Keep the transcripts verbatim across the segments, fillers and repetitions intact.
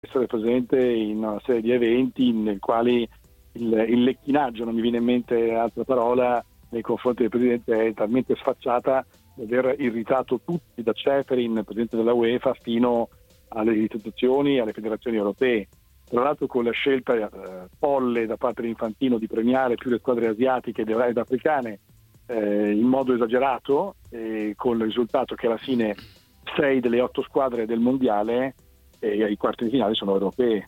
essere presente in una serie di eventi nel quali il, il lecchinaggio, non mi viene in mente altra parola, nei confronti del Presidente è talmente sfacciata da aver irritato tutti, da Ceferin, Presidente della UEFA, fino alle istituzioni e alle federazioni europee. Tra l'altro con la scelta eh, folle da parte di Infantino di premiare più le squadre asiatiche ed africane eh, in modo esagerato, eh, con il risultato che alla fine sei delle otto squadre del mondiale e ai quarti di finale sono europee,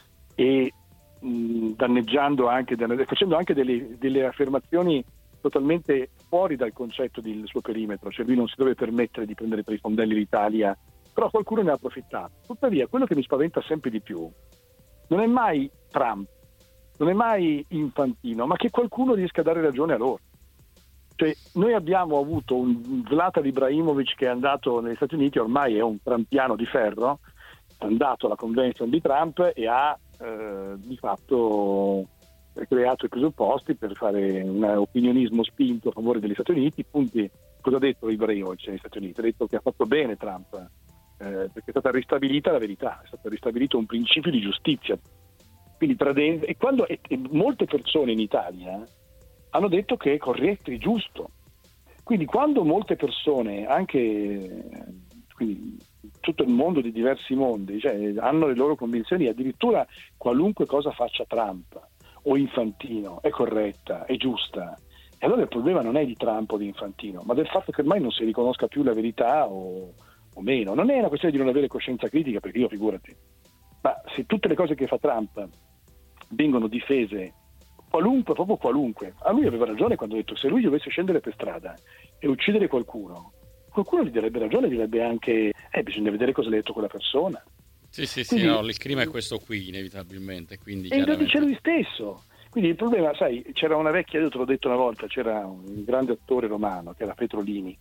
e mh, danneggiando anche, facendo anche delle, delle affermazioni totalmente fuori dal concetto del suo perimetro, cioè lui non si deve permettere di prendere per i fondelli l'Italia, però qualcuno ne ha approfittato. Tuttavia quello che mi spaventa sempre di più non è mai Trump, non è mai Infantino, ma che qualcuno riesca a dare ragione a loro. Cioè, noi abbiamo avuto un Zlatan Ibrahimovic che è andato negli Stati Uniti, ormai è un trampiano di ferro, è andato alla convention di Trump e ha eh, di fatto creato i presupposti per fare un opinionismo spinto a favore degli Stati Uniti. Punti. Cosa ha detto Ibrahimovic negli Stati Uniti? Ha detto che ha fatto bene Trump, eh, perché è stata ristabilita la verità, è stato ristabilito un principio di giustizia. Quindi tradendo, e quando e, e molte persone in Italia hanno detto che è corretto e giusto. Quindi quando molte persone, anche quindi, tutto il mondo di diversi mondi, cioè, hanno le loro convinzioni, addirittura qualunque cosa faccia Trump o Infantino è corretta, è giusta, e allora il problema non è di Trump o di Infantino, ma del fatto che ormai non si riconosca più la verità o, o meno. Non è una questione di non avere coscienza critica, perché io figurati, ma se tutte le cose che fa Trump vengono difese, qualunque, proprio qualunque, a lui aveva ragione quando ha detto: se lui dovesse scendere per strada e uccidere qualcuno, qualcuno gli darebbe ragione, direbbe anche eh bisogna vedere cosa ha detto quella persona. Sì, sì, sì, Quindi, no, il clima è questo qui inevitabilmente, quindi e lo dice chiaramente... lui stesso. Quindi il problema, sai, c'era una vecchia, io te l'ho detto una volta, c'era un grande attore romano che era Petrolini,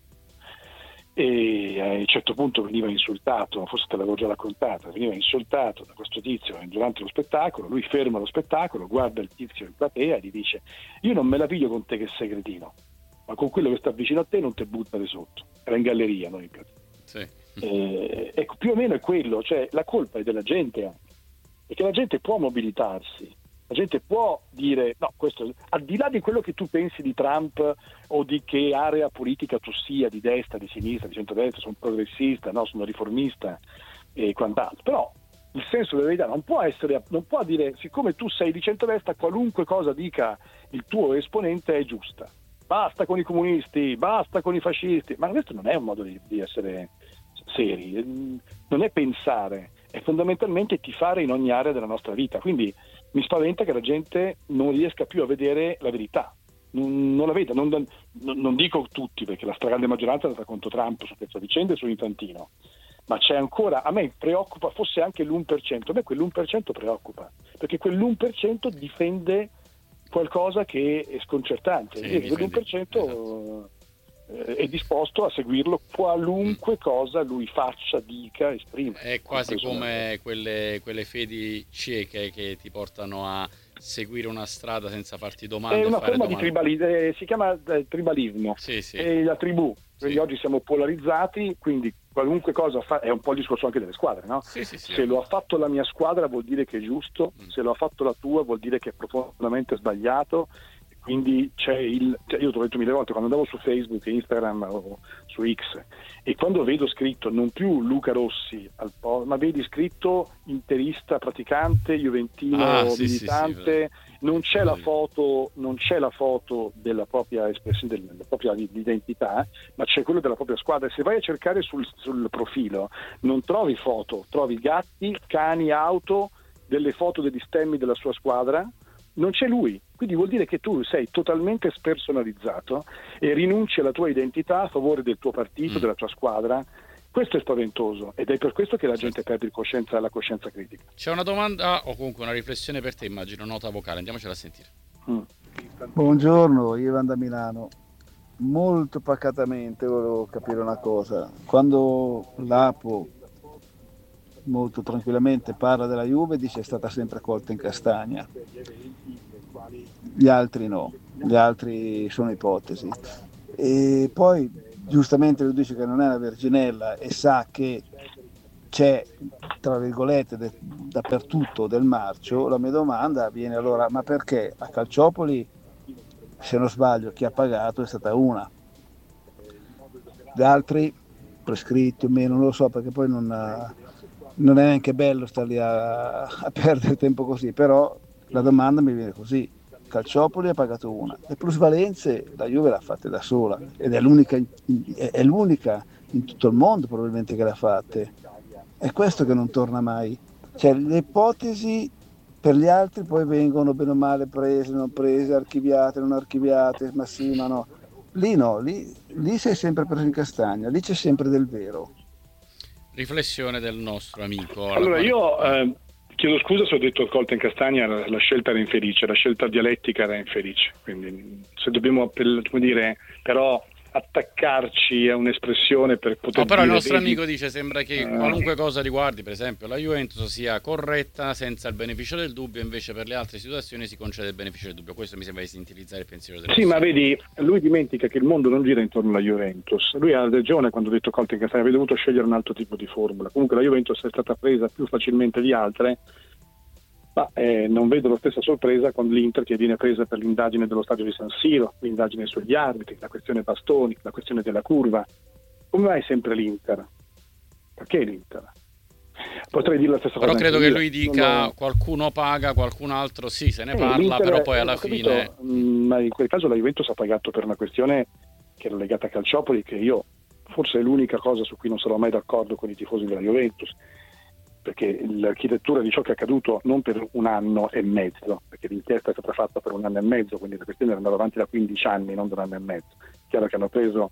e a un certo punto veniva insultato, forse te l'avevo già raccontata, veniva insultato da questo tizio durante lo spettacolo. Lui ferma lo spettacolo, guarda il tizio in platea e gli dice: io non me la piglio con te che sei cretino, ma con quello che sta vicino a te non te buttare sotto. Era in galleria, non in piazza. Sì. Eh, ecco, più o meno è quello, cioè la colpa è della gente anche, perché la gente può mobilitarsi, la gente può dire no, questo, al di là di quello che tu pensi di Trump o di che area politica tu sia, di destra, di sinistra, di centrodestra, sono progressista, no, sono riformista e quant'altro, però il senso della verità non può essere, non può dire siccome tu sei di centrodestra qualunque cosa dica il tuo esponente è giusta, basta con i comunisti, basta con i fascisti, ma questo non è un modo di, di essere seri, non è pensare, è fondamentalmente tifare in ogni area della nostra vita. Quindi mi spaventa che la gente non riesca più a vedere la verità, non, non la veda, non, non, non dico tutti, perché la stragrande maggioranza è andata contro Trump su questa vicenda e su Infantino, ma c'è ancora, a me preoccupa fosse anche l'uno per cento, a me quell'uno per cento preoccupa, perché quell'uno per cento difende qualcosa che è sconcertante, Sì, e quell'uno per cento esatto. è disposto a seguirlo qualunque cosa lui faccia, dica, esprima. È quasi come quelle, quelle fedi cieche che ti portano a seguire una strada senza farti domande è e una fare forma di domande. tribalismo, eh, si chiama eh, tribalismo, Sì, sì. è la tribù, quindi Sì. oggi siamo polarizzati, quindi qualunque cosa fa, è un po' il discorso anche delle squadre, no? Sì, sì, sì, Se lo ovvio. ha fatto la mia squadra vuol dire che è giusto, Mm. se lo ha fatto la tua vuol dire che è profondamente sbagliato. Quindi c'è il, cioè io te l'ho detto mille volte, quando andavo su Facebook, Instagram o su X, e quando vedo scritto non più Luca Rossi al po- ma vedi scritto interista praticante, juventino Ah, sì, sì, sì. militante, non c'è la Quello lì. foto, non c'è la foto della propria espressione, della propria identità, ma c'è quello della propria squadra. Se vai a cercare sul, sul profilo non trovi foto, trovi gatti, cani, auto, delle foto degli stemmi della sua squadra, non c'è lui. Quindi vuol dire che tu sei totalmente spersonalizzato e rinunci alla tua identità a favore del tuo partito, Mm. della tua squadra. Questo è spaventoso ed è per questo che la Certo. gente perde il coscienza, la coscienza critica. C'è una domanda o comunque una riflessione per te, immagino, nota vocale, andiamocela a sentire. Mm. Buongiorno, Ivan da Milano. Molto pacatamente volevo capire una cosa. Quando l'Apo molto tranquillamente parla della Juve, dice è stata sempre colta in castagna. Gli altri no, gli altri sono ipotesi. E poi giustamente lui dice che non è una verginella e sa che c'è, tra virgolette, de, dappertutto del marcio, la mia domanda viene allora, ma perché a Calciopoli, se non sbaglio, chi ha pagato è stata una, gli altri prescritti o meno, non lo so, perché poi non, non è neanche bello stare lì a, a perdere tempo così, però la domanda mi viene così: Calciopoli ha pagato una, le plusvalenze la Juve l'ha fatte da sola ed è l'unica, è l'unica in tutto il mondo probabilmente che l'ha fatte. È questo che non torna mai, cioè le ipotesi per gli altri poi vengono bene o male prese, non prese, archiviate, non archiviate, ma sì, ma no. Lì no, lì, lì sei sempre preso in castagna, lì c'è sempre del vero. Riflessione del nostro amico. Allora quale... io eh, chiedo scusa se ho detto colta in castagna, la, la scelta era infelice, la scelta dialettica era infelice, quindi se dobbiamo, per, come dire, però attaccarci a un'espressione per poter no, però dire, il nostro vedi, amico dice sembra che uh, qualunque cosa riguardi per esempio la Juventus sia corretta senza il beneficio del dubbio, invece per le altre situazioni si concede il beneficio del dubbio. Questo mi sembra di sintetizzare il pensiero del sì, nostro ma amico. vedi, lui dimentica che il mondo non gira intorno alla Juventus. Lui ha ragione quando ha detto colta in castagna, aveva dovuto scegliere un altro tipo di formula. Comunque la Juventus è stata presa più facilmente di altre, ma eh, non vedo la stessa sorpresa con l'Inter che viene presa per l'indagine dello stadio di San Siro, l'indagine sugli arbitri, la questione Bastoni, la questione della curva. Come mai sempre l'Inter? Perché l'Inter? Potrei dire la stessa però cosa. Però credo che io. lui dica lo... qualcuno paga, qualcun altro sì, se ne eh, parla, l'Inter, però poi eh, alla capito, fine... mh, ma in quel caso la Juventus ha pagato per una questione che era legata a Calciopoli, che io forse è l'unica cosa su cui non sarò mai d'accordo con i tifosi della Juventus, perché l'architettura di ciò che è accaduto non per un anno e mezzo, perché l'inchiesta è stata fatta per un anno e mezzo, quindi la questione andava avanti da quindici anni, non da un anno e mezzo. Chiaro che hanno preso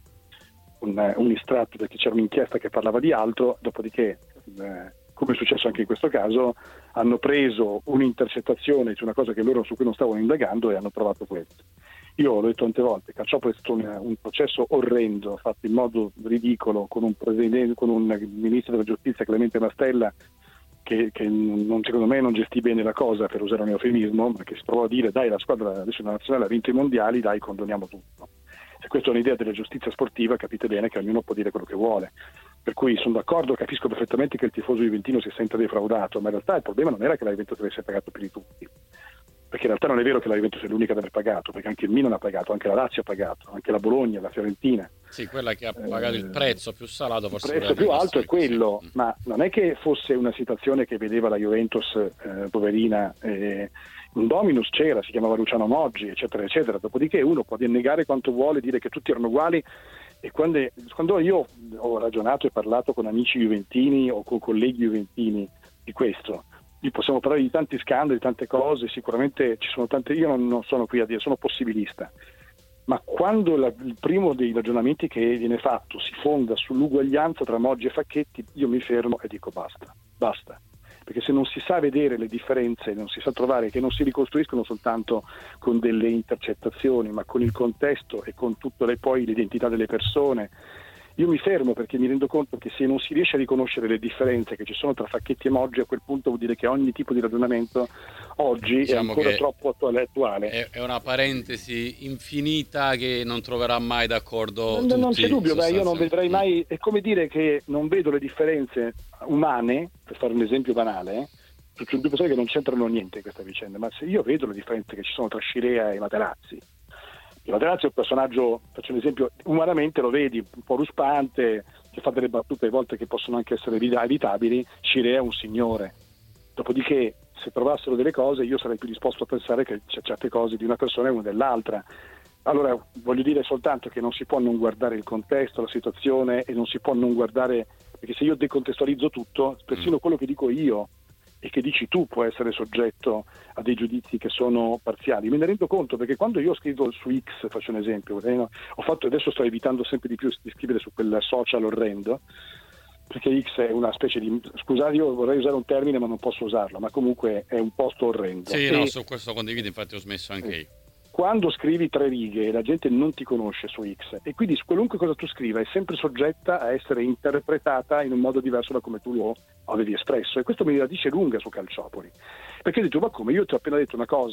un, un estratto perché c'era un'inchiesta che parlava di altro, dopodiché, eh, come è successo anche in questo caso, hanno preso un'intercettazione su una cosa che loro su cui non stavano indagando e hanno trovato questo. Io l'ho detto tante volte, Calciopoli è stato un, un processo orrendo, fatto in modo ridicolo, con un presidente, con un ministro della giustizia, Clemente Mastella, che, che non, secondo me non gestì bene la cosa, per usare un eufemismo, ma che si trovò a dire: dai, la squadra adesso la nazionale ha vinto i mondiali, dai, condoniamo tutto. Se questa è un'idea della giustizia sportiva, capite bene che ognuno può dire quello che vuole. Per cui sono d'accordo, capisco perfettamente che il tifoso juventino si senta defraudato, ma in realtà il problema non era che la Juventus avesse pagato più di tutti, perché in realtà non è vero che la Juventus è l'unica ad aver pagato, perché anche il Milan ha pagato, anche la Lazio ha pagato, anche la Bologna, la Fiorentina. Sì, quella che ha pagato eh, il prezzo più salato, forse il prezzo più alto è quello, sì. Ma non è che fosse una situazione che vedeva la Juventus eh, poverina, eh, un dominus c'era, si chiamava Luciano Moggi, eccetera, eccetera. Dopodiché uno può negare quanto vuole, dire che tutti erano uguali, e quando, quando io ho ragionato e parlato con amici juventini o con colleghi juventini di questo, possiamo parlare di tanti scandali, di tante cose, sicuramente ci sono tante, io non, non sono qui a dire, sono possibilista, ma quando la, il primo dei ragionamenti che viene fatto si fonda sull'uguaglianza tra Moggi e Facchetti, io mi fermo e dico basta, basta, perché se non si sa vedere le differenze, non si sa trovare, che non si ricostruiscono soltanto con delle intercettazioni, ma con il contesto e con tutte le, poi l'identità delle persone. Io mi fermo perché mi rendo conto che se non si riesce a riconoscere le differenze che ci sono tra Facchetti e Moggi, a quel punto vuol dire che ogni tipo di ragionamento oggi diciamo è ancora troppo attuale. È, è una parentesi infinita che non troverà mai d'accordo non, tutti. Non c'è dubbio, beh, io non vedrei mai, è come dire che non vedo le differenze umane, per fare un esempio banale, su due persone che non c'entrano niente in questa vicenda, ma se io vedo le differenze che ci sono tra Scirea e Materazzi, Materazzi è un personaggio, faccio un esempio, umanamente lo vedi un po' ruspante, che fa delle battute a volte che possono anche essere evitabili. Scirea è un signore. Dopodiché, se trovassero delle cose, io sarei più disposto a pensare che c'è certe cose di una persona e una dell'altra. Allora, voglio dire soltanto che non si può non guardare il contesto, la situazione, e non si può non guardare, perché se io decontestualizzo tutto, persino quello che dico io e che dici tu può essere soggetto a dei giudizi che sono parziali. Me ne rendo conto perché quando io ho scritto su X, faccio un esempio, no? ho fatto, adesso sto evitando sempre di più di scrivere su quel social orrendo, perché X è una specie di, scusate, io vorrei usare un termine ma non posso usarlo, ma comunque è un posto orrendo. Sì, e, no, su questo condivido, infatti ho smesso anche eh, io. Quando scrivi tre righe la gente non ti conosce su X, e quindi qualunque cosa tu scriva è sempre soggetta a essere interpretata in un modo diverso da come tu lo avevi espresso, e questo mi la dice lunga su Calciopoli, perché ho detto: ma come, io ti ho appena detto una cosa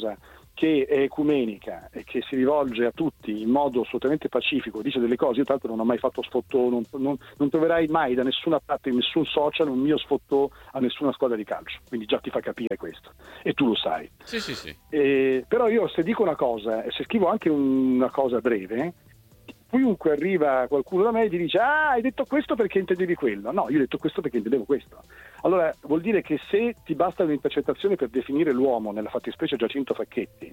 che è ecumenica e che si rivolge a tutti in modo assolutamente pacifico, dice delle cose. Io tra l'altro non ho mai fatto sfottò, non, non, non troverai mai da nessuna parte, in nessun social, un mio sfottò a nessuna squadra di calcio, quindi già ti fa capire questo, e tu lo sai. Sì, sì, sì. Eh, però io se dico una cosa, e se scrivo anche un, una cosa breve, chiunque arriva qualcuno da me e ti dice ah, hai detto questo perché intendevi quello. No, io ho detto questo perché intendevo questo. Allora vuol dire che se ti basta un'intercettazione per definire l'uomo, nella fattispecie Giacinto Facchetti,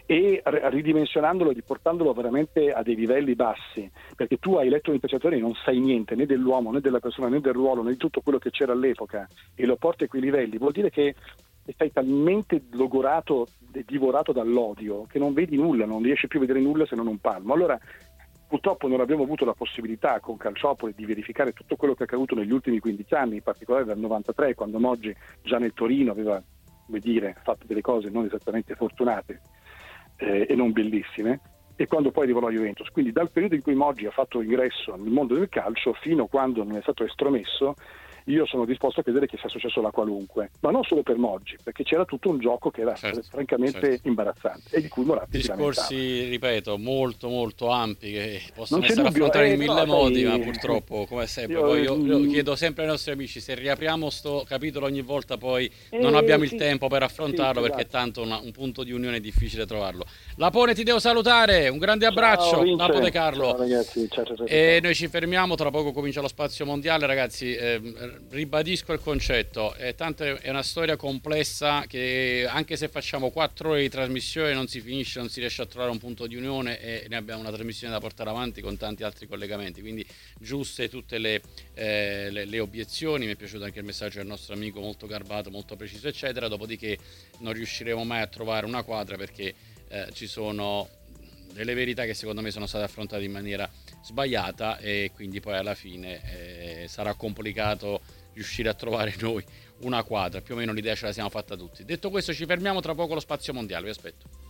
e ridimensionandolo, riportandolo veramente a dei livelli bassi, perché tu hai letto un'intercettazione e non sai niente né dell'uomo, né della persona, né del ruolo, né di tutto quello che c'era all'epoca, e lo porti a quei livelli, vuol dire che stai talmente logorato e divorato dall'odio che non vedi nulla, non riesci più a vedere nulla se non un palmo. Allora purtroppo non abbiamo avuto la possibilità con Calciopoli di verificare tutto quello che è accaduto negli ultimi quindici anni, in particolare dal novantatré, quando Moggi già nel Torino aveva, come dire, fatto delle cose non esattamente fortunate eh, e non bellissime, e quando poi arrivò alla Juventus. Quindi dal periodo in cui Moggi ha fatto ingresso nel mondo del calcio fino a quando non è stato estromesso, io sono disposto a credere che sia successo la qualunque, ma non solo per Moggi, perché c'era tutto un gioco che era certo, francamente certo. imbarazzante, e di cui Moratti discorsi, ripeto, molto molto ampi che possono essere dubbio, affrontati eh, in mille no, modi, sai, ma purtroppo, come sempre, io, poi io, io mm, chiedo sempre ai nostri amici, se riapriamo sto capitolo ogni volta poi eh, non abbiamo sì, il tempo per affrontarlo, sì, perché esatto. tanto una, un punto di unione è difficile trovarlo. Lapone, ti devo salutare, un grande abbraccio, ciao, Lapo De Carlo. ciao ragazzi, ciao, ciao, ciao, E ciao. noi ci fermiamo, tra poco comincia lo spazio mondiale, ragazzi. Eh, ribadisco il concetto, eh, tanto è una storia complessa che anche se facciamo quattro ore di trasmissione non si finisce, non si riesce a trovare un punto di unione, e ne abbiamo una trasmissione da portare avanti con tanti altri collegamenti, quindi giuste tutte le, eh, le, le obiezioni. Mi è piaciuto anche il messaggio del nostro amico, molto garbato, molto preciso eccetera, dopodiché non riusciremo mai a trovare una quadra, perché eh, ci sono delle verità che secondo me sono state affrontate in maniera sbagliata, e quindi poi alla fine eh, sarà complicato riuscire a trovare noi una quadra. Più o meno l'idea ce la siamo fatta tutti. Detto questo, ci fermiamo, tra poco lo spazio mondiale, vi aspetto.